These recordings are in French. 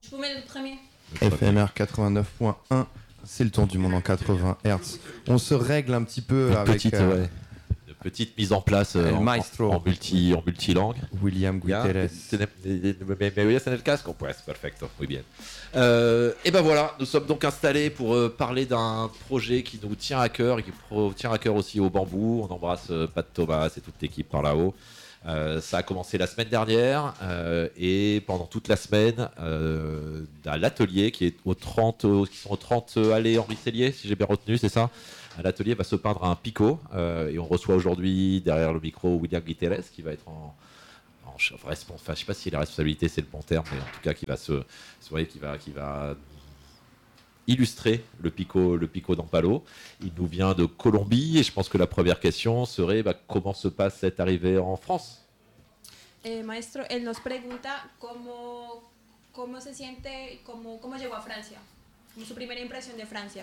Je vous mets le premier. FMR 89.1, c'est le tour du monde en 80 Hz. On se règle un petit peu avec Une petite mise en place maestro. en multilangue. William Guterres. Me oyes en el casco? Pues perfecto, muy bien. Et ben voilà, nous sommes donc installés pour parler d'un projet qui nous tient à cœur et qui tient à cœur aussi au Bambou. On embrasse Pat Thomas et toute l'équipe par là-haut. Ça a commencé la semaine dernière et pendant toute la semaine, à l'atelier qui sont au 30 allées Henri Sellier, si j'ai bien retenu, c'est ça. L'atelier va se peindre à un picot et on reçoit aujourd'hui derrière le micro William Guterres qui va être je sais pas si la responsabilité c'est le bon terme, mais en tout cas qui va illustrer le Pico d'Ampalo. Il nous vient de Colombie et je pense que la première question serait comment se passe cette arrivée en France? Maestro, él nos pregunta cómo se siente, cómo llegó a Francia, su primera impresión de Francia.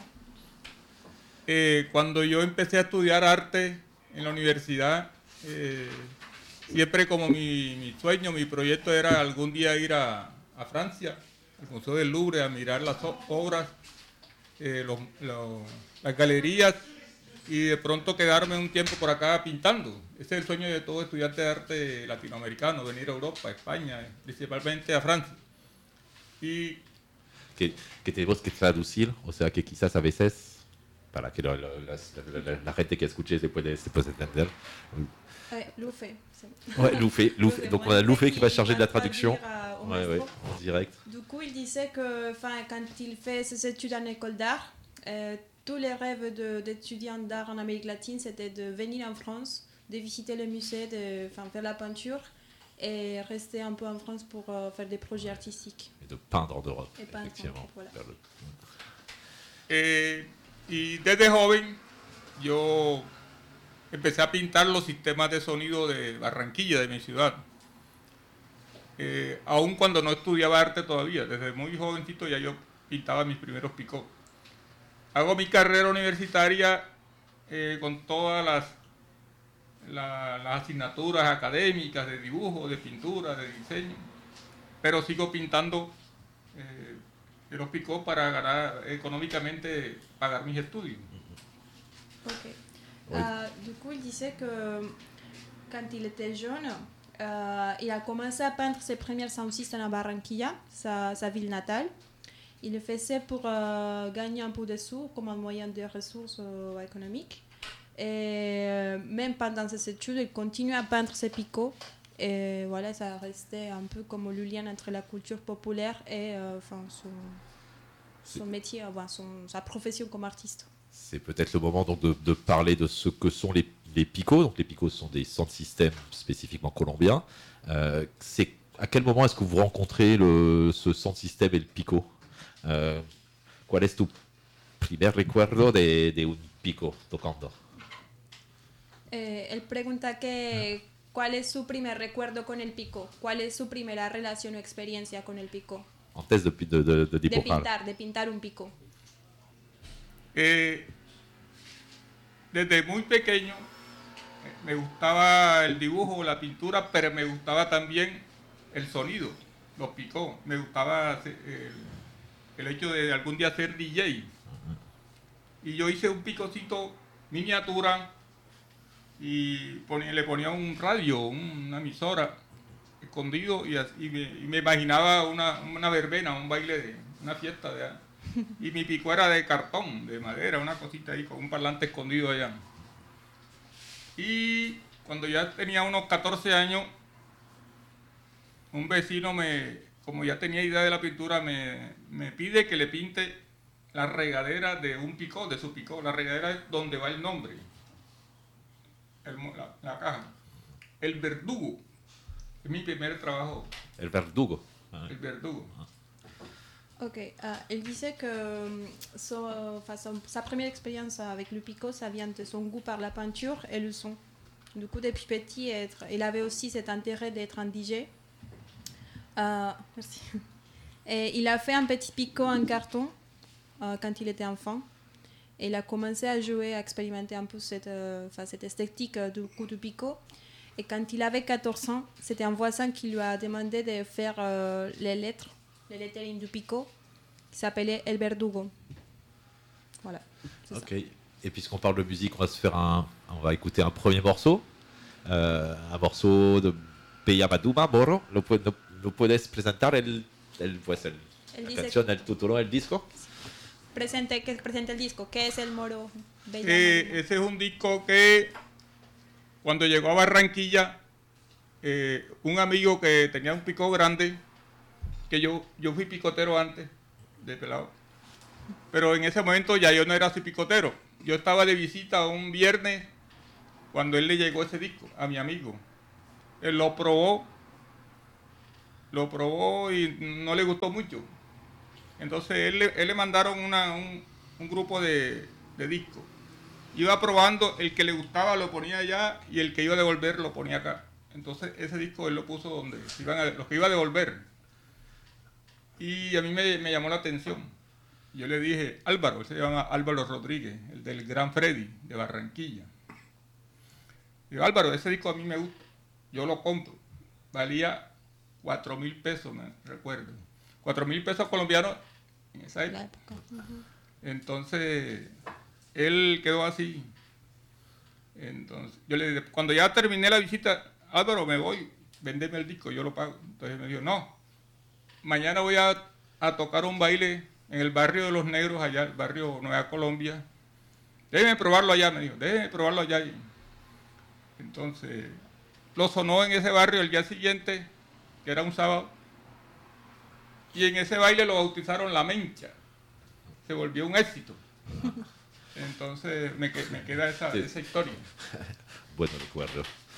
Cuando yo empecé a estudiar arte en la universidad, siempre como mi sueño, mi proyecto era algún día ir a Francia, al Museo del Louvre, a mirar las obras, las galerías y de pronto quedarme un tiempo por acá pintando. Ese es el sueño de todo estudiante de arte latinoamericano, venir a Europa, a España, principalmente a Francia. Y que tenemos que traducir, o sea que quizás a veces para que la gente que escuche se puede entender. Loufé. Ouais, Loufé. Donc on a Loufé qui va charger de la traduction. Ouais, en direct. Du coup, il disait que quand il fait ses études en école d'art, tous les rêves d'étudiants d'art en Amérique latine, c'était de venir en France, de visiter le musée, de faire la peinture et rester un peu en France pour faire des projets artistiques. Et de peindre en Europe, effectivement. Voilà. Y desde joven yo empecé a pintar los sistemas de sonido de Barranquilla, de mi ciudad. Aun cuando no estudiaba arte todavía, desde muy jovencito ya yo pintaba mis primeros picots. Hago mi carrera universitaria con todas las asignaturas académicas de dibujo, de pintura, de diseño, pero sigo pintando los picots para ganar económicamente, pagar mis estudios. Ok. Du coup, il disait que quand il était jeune, il a commencé à peindre ses premières sound systems à Barranquilla, sa ville natale. Il le faisait pour gagner un peu de sous comme un moyen de ressources économiques. Et même pendant ses études, il continuait à peindre ses picots. Et voilà, ça restait un peu comme le lien entre la culture populaire et son métier, sa profession comme artiste. C'est peut-être le moment donc de parler de ce que sont les picots. Donc les picots sont des sound systems spécifiquement colombiens. À quel moment est-ce que vous rencontrez ce sound system et le pico? ¿Cuál es tu primer recuerdo de un pico tocando? Él pregunta cuál es su primer recuerdo con el pico, cuál es su primera relación o experiencia con el pico. Antes de dibujar. De pintar un pico. Desde muy pequeño me gustaba el dibujo, la pintura, pero me gustaba también el sonido, los picots. Me gustaba el hecho de algún día ser DJ. Y yo hice un picocito miniatura y le ponía un radio, una emisora escondido y me imaginaba una verbena, un baile, una fiesta y mi pico era de cartón, de madera, una cosita ahí con un parlante escondido allá. Y cuando ya tenía unos 14 años, un vecino como ya tenía idea de la pintura, me pide que le pinte la regadera de un picot, de su picot. La regadera es donde va el nombre, la caja. El verdugo, es mi primer trabajo. El verdugo. El verdugo. Ok, il disait que sa première expérience avec le picot, ça vient de son goût par la peinture et le son. Du coup, depuis petit, il avait aussi cet intérêt d'être un DJ. Merci. Et il a fait un petit picot en carton quand il était enfant. Et il a commencé à jouer, à expérimenter un peu cette esthétique du coup du picot. Et quand il avait 14 ans, c'était un voisin qui lui a demandé de faire les lettres le lettering du Pico, qui s'appelait El Verdugo. Voilà. Ok. Et puisqu'on parle de musique, on va écouter un premier morceau. Un morceau de Bella Maduma, Moro. ¿No puedes presentar la canción, el título del disco? Presente el disco. ¿Qué es el Moro? Bella Maduma? Ese es un disco que cuando llegó a Barranquilla, un amigo que tenía un pico grande, que yo fui picotero antes de pelado, pero en ese momento ya yo no era así picotero. Yo estaba de visita un viernes cuando él le llegó ese disco a mi amigo. Él lo probó y no le gustó mucho. Entonces él le mandaron un grupo de discos. Iba probando, el que le gustaba lo ponía allá y el que iba a devolver lo ponía acá. Entonces ese disco él lo puso donde los que iba a devolver. Y a mí me llamó la atención. Yo le dije, Álvaro, él se llama Álvaro Rodríguez, el del Gran Freddy de Barranquilla. Digo, Álvaro, ese disco a mí me gusta, yo lo compro. Valía 4.000 pesos, me recuerdo. 4.000 pesos colombianos en esa época. Entonces, él quedó así. Entonces, yo le dije, cuando ya terminé la visita, Álvaro, me voy, vendeme el disco, yo lo pago. Entonces me dijo, no, mañana voy a tocar un baile en el barrio de los negros, allá, el barrio Nueva Colombia. Déjeme probarlo allá, me dijo, déjeme probarlo allá. Entonces, lo sonó en ese barrio el día siguiente, que era un sábado, y en ese baile lo bautizaron La Mencha. Se volvió un éxito. Entonces, me queda esa historia. Bueno recuerdo.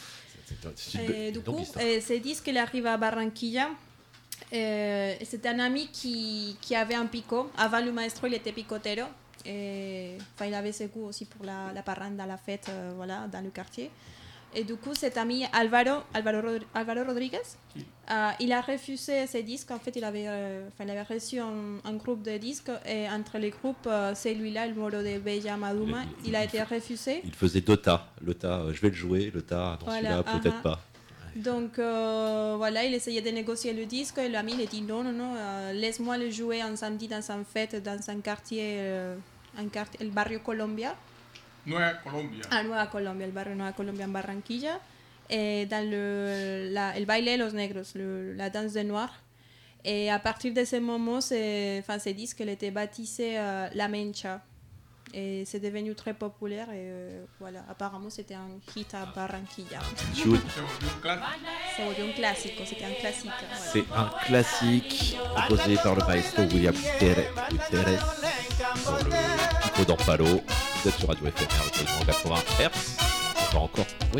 Du coup, ce disque, il arrive à Barranquilla. C'était un ami qui avait un pico. Avant le maestro, il était picotero. Il avait ses goûts aussi pour la parranda, la fête, voilà, dans le quartier. Et du coup, cet ami Alvaro Rodríguez, il a refusé ces disques. En fait, il avait reçu un groupe de disques et entre les groupes, celui-là, le Moro de Bella Maduma, il a été refusé. Il faisait deux tas. Le tas, je vais le jouer. Le tas, non, celui-là, peut-être pas. Donc voilà, il essayait de négocier le disque et l'ami il a dit non, laisse-moi le jouer un samedi dans une fête, dans un quartier, el barrio Colombia. Nueva Colombia. Nueva Colombia, el barrio Nueva Colombia en Barranquilla, dans el baile de los negros, la danse des noirs. Et à partir de ce moment, ce disque il était baptisé La Mencha. Et c'est devenu très populaire et voilà, apparemment c'était un hit à Barranquilla. C'est un classique, c'était un classique. Voilà. C'est un classique composé par le maestro William Gutiérrez pour le Pico d'Ampalo. Vous êtes sur Radio FMR, le 80 Hz. On va encore